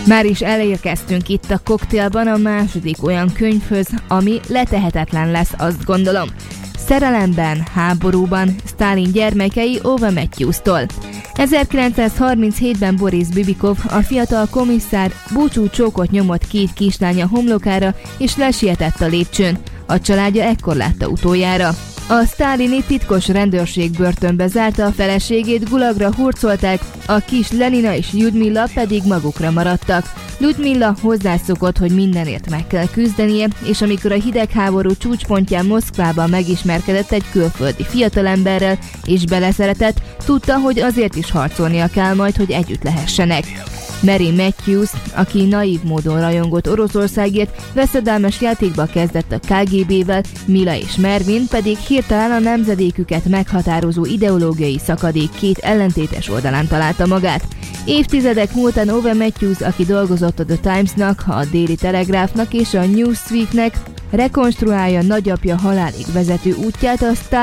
Már is elérkeztünk itt a koktélban a második olyan könyvhöz, ami letehetetlen lesz, azt gondolom. Szerelemben, háborúban, Sztálin gyermekei Ove Matthews-tól. 1937-ben Boris Bibikov, a fiatal komisszár búcsú csókot nyomott két kislánya homlokára és lesietett a lépcsőn. A családja ekkor látta utoljára. A sztálini titkos rendőrség börtönbe zárta a feleségét, gulagra hurcolták, a kis Lenina és Ljudmila pedig magukra maradtak. Ljudmila hozzászokott, hogy mindenért meg kell küzdenie, és amikor a hidegháború csúcspontján Moszkvában megismerkedett egy külföldi fiatalemberrel és beleszeretett, tudta, hogy azért is harcolnia kell majd, hogy együtt lehessenek. Mary Matthews, aki naív módon rajongott Oroszországért, veszedelmes játékba kezdett a KGB-vel, Mila és Mervin pedig hirtelen a nemzedéküket meghatározó ideológiai szakadék két ellentétes oldalán találta magát. Évtizedek múltán Ove Matthews, aki dolgozott a The Times-nak, a Daily Telegraphnak és a Newsweeknek, rekonstruálja nagyapja halálig vezető útját,